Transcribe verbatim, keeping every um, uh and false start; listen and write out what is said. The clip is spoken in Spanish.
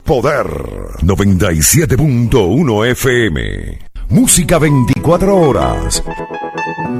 Poder noventa y siete punto uno F M. Música veinticuatro horas.